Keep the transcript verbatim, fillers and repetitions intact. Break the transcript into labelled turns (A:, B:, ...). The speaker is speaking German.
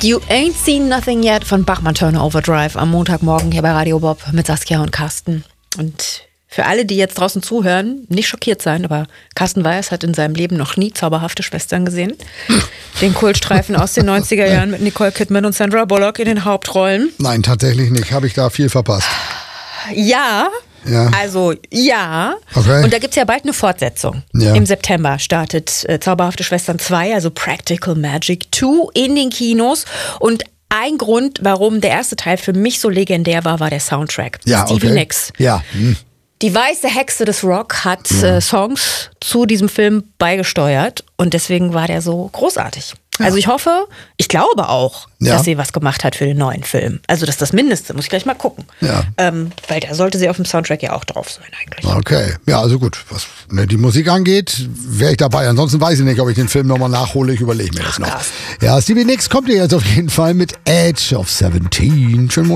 A: You Ain't Seen Nothing Yet von Bachmann-Turner Overdrive am Montagmorgen hier bei Radio Bob mit Saskia und Carsten. Und für alle, die jetzt draußen zuhören, nicht schockiert sein, aber Carsten Weiß hat in seinem Leben noch nie Zauberhafte Schwestern gesehen. Den Kultstreifen aus den neunziger Jahren mit Nicole Kidman und Sandra Bullock in den Hauptrollen.
B: Nein, tatsächlich nicht. Habe ich da viel verpasst.
A: Ja,
B: Ja.
A: also ja.
B: Okay.
A: Und da gibt es ja bald eine Fortsetzung.
B: Ja.
A: Im September startet äh, Zauberhafte Schwestern zwei, also Practical Magic zwei in den Kinos. Und ein Grund, warum der erste Teil für mich so legendär war, war der Soundtrack.
B: Ja,
A: Stevie
B: okay.
A: Nicks.
B: Ja. Hm.
A: Die weiße Hexe des Rock hat
B: Ja.
A: äh, Songs zu diesem Film beigesteuert und deswegen war der so großartig.
B: Ja.
A: Also ich hoffe, ich glaube auch,
B: Ja.
A: dass sie was gemacht hat für den neuen Film. Also das ist das Mindeste, muss ich gleich mal gucken.
B: Ja.
A: Ähm, weil da sollte sie auf dem Soundtrack ja auch drauf sein eigentlich.
B: Okay, ja, also gut. Was ne, die Musik angeht, wäre ich dabei. Ansonsten weiß ich nicht, ob ich den Film nochmal nachhole. Ich überlege mir das noch.
A: Carsten.
B: Ja, Stevie Nicks kommt hier jetzt auf jeden Fall mit Edge of seventeen. Schönen